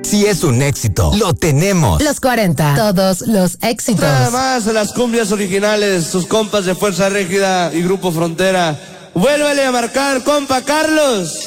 Si es un éxito, lo tenemos. Los 40, todos los éxitos. Nada más de las cumbias originales, sus compas de Fuerza Régida y Grupo Frontera. Vuélvele a marcar, compa Carlos.